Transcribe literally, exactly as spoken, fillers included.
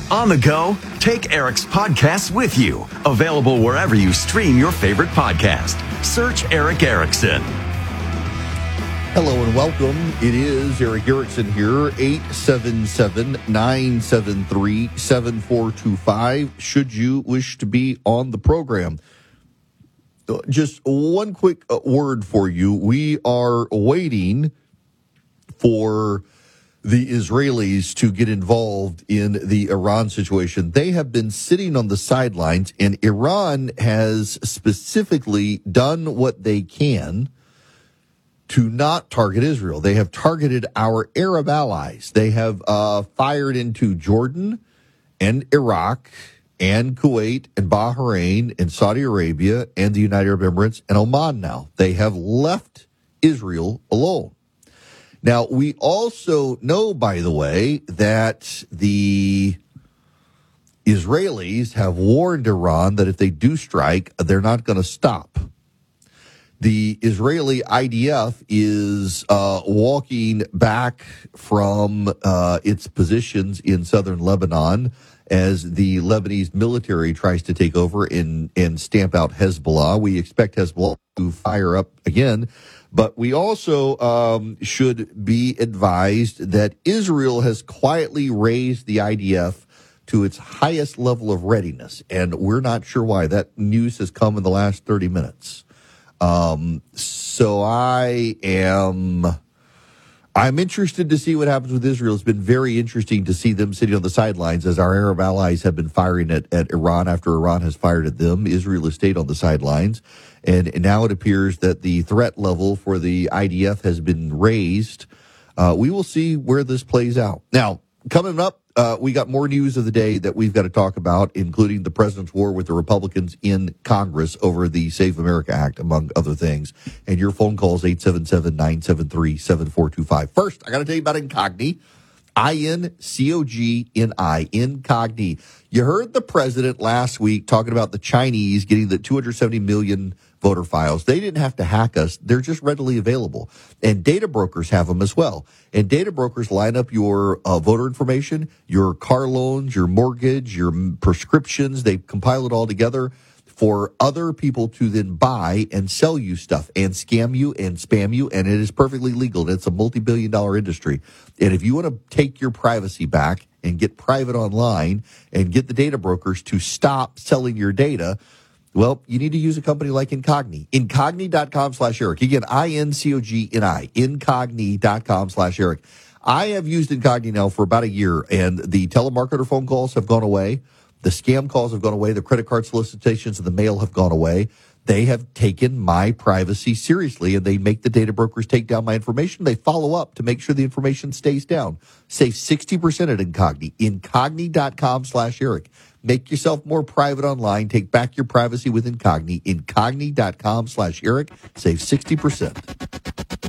On the go, take Eric's podcasts with you. Available wherever you stream your favorite podcast. Search Eric Erickson. Hello and welcome. It is Eric Erickson here, eight seven seven, nine seven three, seven four two five, should you wish to be on the program. Just one quick word for you. We are waiting for the Israelis to get involved in the Iran situation. They have been sitting on the sidelines, and Iran has specifically done what they can to not target Israel. They have targeted our Arab allies. They have uh, fired into Jordan and Iraq and Kuwait and Bahrain and Saudi Arabia and the United Arab Emirates and Oman now. They have left Israel alone. Now, we also know, by the way, that the Israelis have warned Iran that if they do strike, they're not going to stop. The Israeli I D F is uh, walking back from uh, its positions in southern Lebanon as the Lebanese military tries to take over and, and stamp out Hezbollah. We expect Hezbollah to fire up again. But we also um, should be advised that Israel has quietly raised the I D F to its highest level of readiness, and we're not sure why. That news has come in the last thirty minutes. Um, so I am, I'm interested to see what happens with Israel. It's been very interesting to see them sitting on the sidelines as our Arab allies have been firing at, at Iran after Iran has fired at them. Israel has stayed on the sidelines. And now it appears that the threat level for the I D F has been raised. Uh, we will see where this plays out. Now, coming up, uh, we got more news of the day that we've got to talk about, including the president's war with the Republicans in Congress over the Save America Act, among other things. And your phone calls, eight seven seven, nine seven three, seven four two five. First, I got to tell you about Incogni. I N C O G N I, Incogni. You heard the president last week talking about the Chinese getting the two hundred seventy million voter files. They didn't have to hack us. They're just readily available. And data brokers have them as well. And data brokers line up your uh, voter information, your car loans, your mortgage, your prescriptions. They compile it all together for other people to then buy and sell you stuff and scam you and spam you, and it is perfectly legal. It's a multi-billion dollar industry. And if you want to take your privacy back and get private online and get the data brokers to stop selling your data, well, you need to use a company like Incogni. Incogni.com slash Eric. Again, I N C O G N I. Incogni.com slash Eric. I have used Incogni now for about a year, and the telemarketer phone calls have gone away. The scam calls have gone away. The credit card solicitations and the mail have gone away. They have taken my privacy seriously, and they make the data brokers take down my information. They follow up to make sure the information stays down. Save sixty percent at Incogni. Incogni.com slash Eric. Make yourself more private online. Take back your privacy with Incogni. Incogni.com slash Eric. Save sixty percent.